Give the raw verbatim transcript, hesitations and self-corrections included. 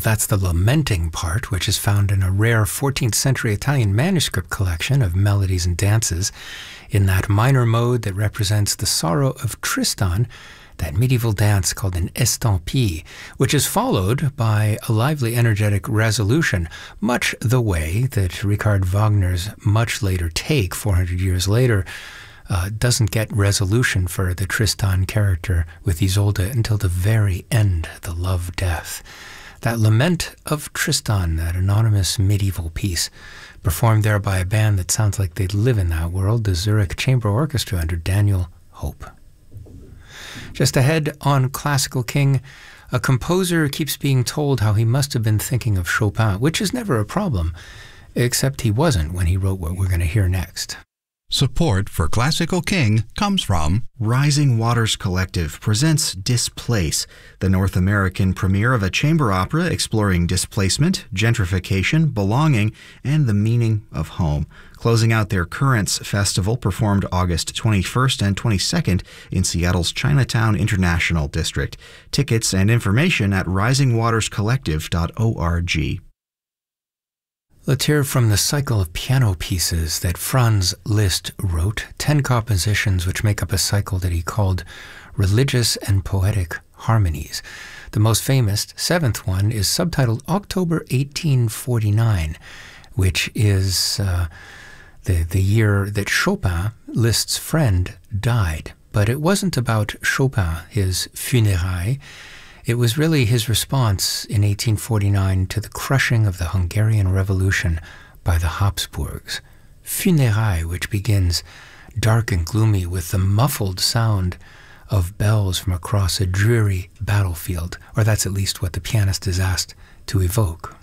that's the lamenting part, which is found in a rare fourteenth century Italian manuscript collection of melodies and dances in that minor mode that represents the sorrow of Tristan, that medieval dance called an estampille, which is followed by a lively, energetic resolution, much the way that Richard Wagner's much later take, four hundred years later, uh, doesn't get resolution for the Tristan character with Isolde until the very end, the love-death. That Lament of Tristan, that anonymous medieval piece, performed there by a band that sounds like they live in that world, the Zurich Chamber Orchestra under Daniel Hope. Just ahead on Classical King, a composer keeps being told how he must have been thinking of Chopin, which is never a problem, except he wasn't when he wrote what we're going to hear next. Support for Classical King comes from Rising Waters Collective presents Displace, the North American premiere of a chamber opera exploring displacement, gentrification, belonging, and the meaning of home. Closing out their Currents Festival, performed August twenty-first and twenty-second in Seattle's Chinatown International District. Tickets and information at rising waters collective dot org. Let's hear from the cycle of piano pieces that Franz Liszt wrote, ten compositions which make up a cycle that he called Religious and Poetic Harmonies. The most famous, seventh one, is subtitled October eighteen forty-nine, which is uh, the, the year that Chopin, Liszt's friend, died. But it wasn't about Chopin, his funérailles. It was really his response in eighteen forty-nine to the crushing of the Hungarian Revolution by the Habsburgs. Funérailles, which begins dark and gloomy with the muffled sound of bells from across a dreary battlefield, or that's at least what the pianist is asked to evoke.